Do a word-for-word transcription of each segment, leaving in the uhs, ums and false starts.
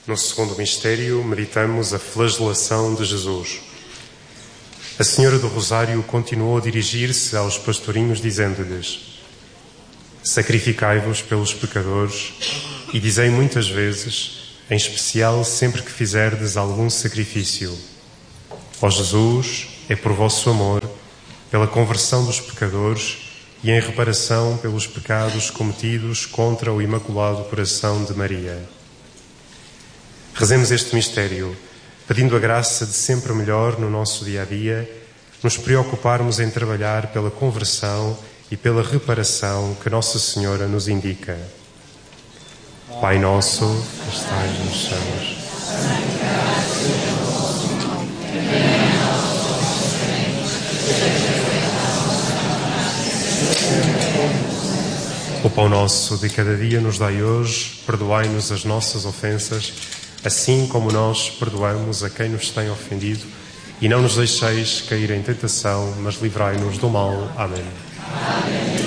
No segundo mistério, meditamos a flagelação de Jesus. A Senhora do Rosário continuou a dirigir-se aos pastorinhos, dizendo-lhes: sacrificai-vos pelos pecadores e dizei muitas vezes, em especial sempre que fizerdes algum sacrifício: ó Jesus, é por vosso amor, pela conversão dos pecadores e em reparação pelos pecados cometidos contra o Imaculado Coração de Maria. Rezemos este mistério, pedindo a graça de sempre melhor no nosso dia-a-dia, nos preocuparmos em trabalhar pela conversão e pela reparação que Nossa Senhora nos indica. Pai nosso, que estais nos céus, santificado seja o vosso nome, venha a nós o vosso reino, seja feita a vossa vontade. O pão nosso de cada dia nos dai hoje, perdoai-nos as nossas ofensas, assim como nós perdoamos a quem nos tem ofendido, e não nos deixeis cair em tentação, mas livrai-nos do mal. Amém. Amém.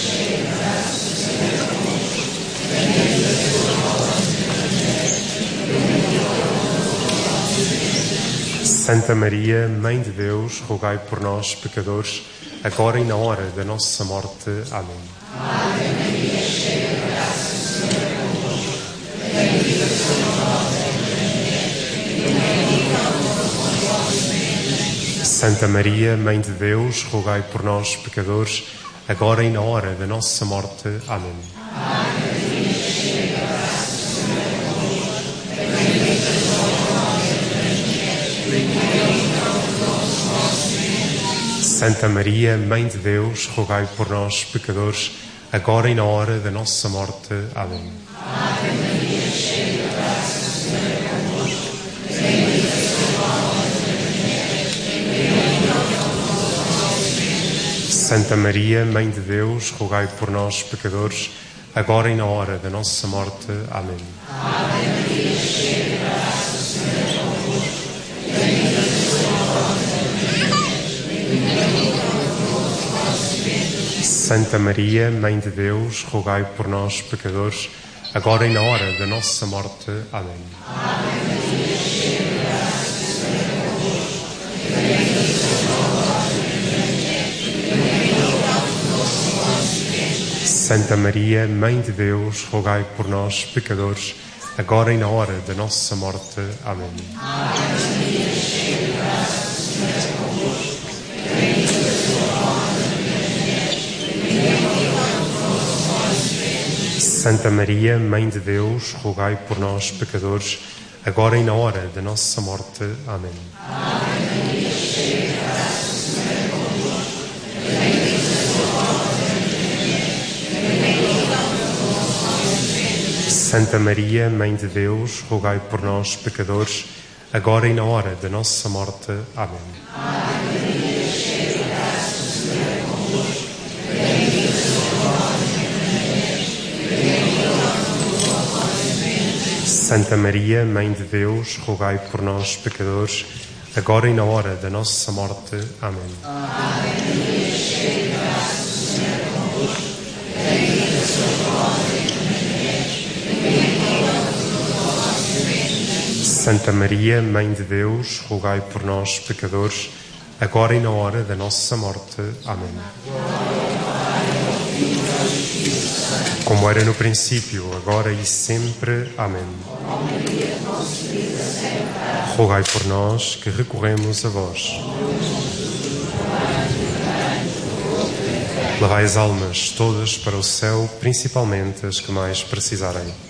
Santa Maria, Mãe de Deus, rogai por nós, pecadores, agora e na hora da nossa morte. Amém. Ave Maria, cheia de graça, o Senhor é convosco. Bendita sois vós entre as mulheres, e bendito é o fruto do vosso ventre. Santa Maria, Mãe de Deus, rogai por nós, pecadores, agora e na hora da nossa morte. Amém. Ave Maria, cheia de graça, o Senhor é convosco. Bendita sois vós entre as mulheres, e bendito é o fruto do vosso ventre. Santa Maria, Mãe de Deus, rogai por nós, pecadores, agora e na hora da nossa morte. Amém. Ave Maria, cheia de graça, o Senhor é convosco. Bendita sois vós entre as mulheres, e bendito é o fruto do vosso ventre. Santa Maria, Mãe de Deus, rogai por nós, pecadores, agora e na hora da nossa morte. Amém. Ave Maria, cheia de graça, o Senhor é convosco. Bendita sois vós entre as mulheres, e bendito é o fruto do vosso ventre. Santa Maria, Mãe de Deus, rogai por nós, pecadores, agora e na hora da nossa morte. Amém. Ave Maria, cheia de graça, o Senhor é convosco. Bendita sois vós entre as mulheres, e bendito é o fruto do vosso ventre. Santa Maria, Mãe de Deus, rogai por nós, pecadores, agora e na hora da nossa morte. Amém. Ave Maria, cheia de graça, o Senhor é convosco. Bendita sois vós entre as mulheres, e bendito é o fruto do vosso ventre. Santa Maria, Mãe de Deus, rogai por nós, pecadores, agora e na hora da nossa morte. Amém. Ave Maria, cheia de graça, o Senhor é convosco. Bendita sois vós entre as mulheres, e bendito é o fruto do vosso ventre. Santa Maria, Mãe de Deus, rogai por nós, pecadores, agora e na hora da nossa morte. Amém. Ave Maria, cheia de graça, o Senhor é convosco. Bendita sois vós entre as mulheres, e bendito é o fruto do vosso ventre. Santa Maria, Mãe de Deus, rogai por nós, pecadores, agora e na hora da nossa morte. Amém. Ave Maria, cheia de graça, o Senhor é convosco. Bendita sois vós entre as mulheres, e bendito é o fruto do vosso ventre. Santa Maria, Mãe de Deus, rogai por nós, pecadores, agora e na hora da nossa morte. Amém. Como era no princípio, agora e sempre. Amém. Rogai por nós que recorremos a vós. Levai as almas todas para o céu, principalmente as que mais precisarem.